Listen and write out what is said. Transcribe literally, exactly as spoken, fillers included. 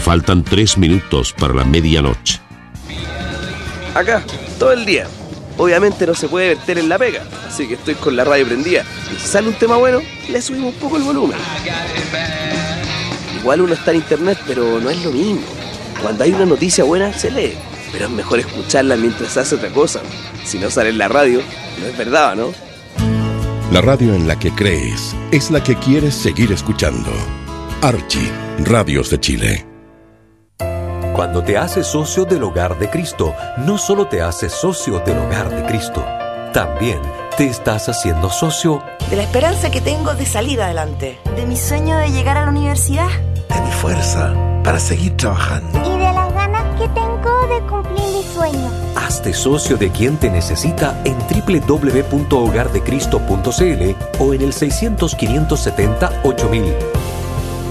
Faltan tres minutos para la medianoche. Acá, todo el día. Obviamente no se puede verter en la pega, así que estoy con la radio prendida. Y si sale un tema bueno, le subimos un poco el volumen. Igual uno está en internet, pero no es lo mismo. Cuando hay una noticia buena, se lee, pero es mejor escucharla mientras hace otra cosa. Si no sale en la radio, no es verdad, ¿no? La radio en la que crees es la que quieres seguir escuchando. Archie, Radios de Chile. Cuando te haces socio del Hogar de Cristo, no solo te haces socio del Hogar de Cristo, también te estás haciendo socio de la esperanza que tengo de salir adelante, de mi sueño de llegar a la universidad, de mi fuerza para seguir trabajando y de las ganas que tengo de cumplir mi sueño. Hazte socio de quien te necesita en doble u doble u doble u punto hogar de cristo punto c l o en el seiscientos, quinientos setenta, ocho mil.